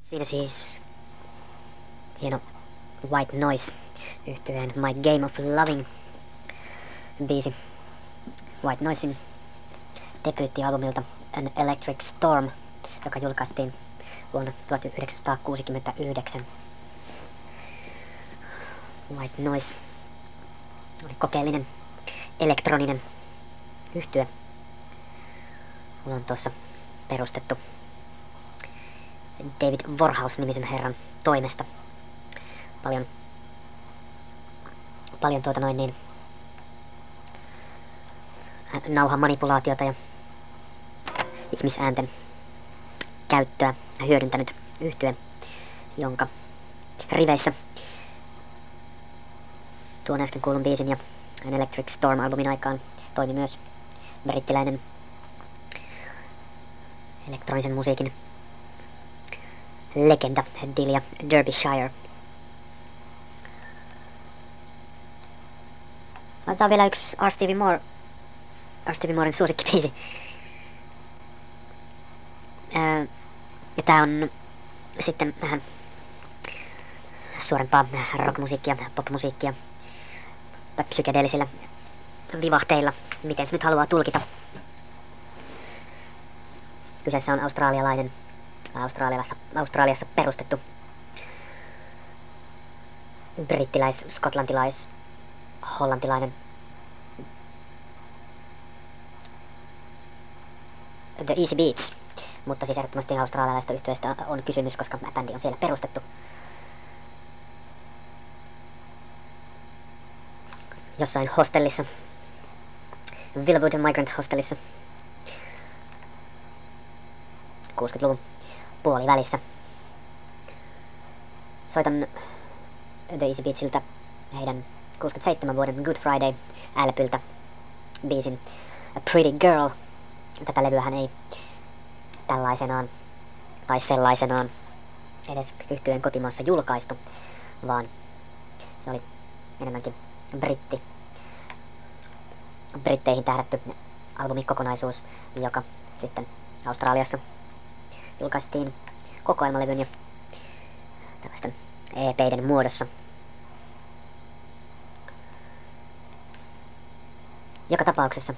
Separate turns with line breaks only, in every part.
Siinä siis hieno White Noise yhtyeen My Game of Loving biisi White Noisin debyyttialbumilta An Electric Storm, joka julkaistiin vuonna 1969. White Noise oli kokeellinen elektroninen yhtye. Lontoossa perustettu David Warhouse-nimisen herran toimesta. Paljon nauhan manipulaatiota ja ihmisäänten käyttöä hyödyntänyt yhtye, jonka riveissä tuon äsken kuulun biisin ja An Electric Storm-albumin aikaan toimi myös brittiläinen elektronisen musiikin legenda Delia Derbyshire. Laitetaan vielä yksi R. Stevie Moren suosikkibiisi. Ja tää on sitten vähän suorempaa rockmusiikkia, popmusiikkia psykedeellisillä vivahteilla, miten se nyt haluaa tulkita. Kyseessä on Australiassa perustettu brittiläis, skotlantilais, hollantilainen The Easy Beats, mutta siis ehdottomasti australialaisesta yhtyeestä on kysymys, koska bändi on siellä perustettu. Jossain hostellissa, Villawood Migrant Hostellissa, 60-luvun puolivälissä. Soitan The Easy Beatsiltä heidän 67 vuoden Good Friday -LP:ltä biisin A Pretty Girl. Tätä levyähän ei tällaisenaan tai sellaisenaan edes yhtyeen kotimaassa julkaistu, vaan se oli enemmänkin britteihin tähdätty albumikokonaisuus, joka sitten Australiassa julkaistiin kokoelmalevyn ja tällaisten EP:iden muodossa. Joka tapauksessa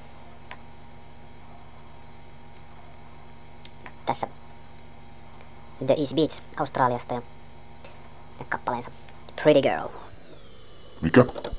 tässä The Easy Beats Australiasta ja kappaleensa Pretty Girl.
Mikä?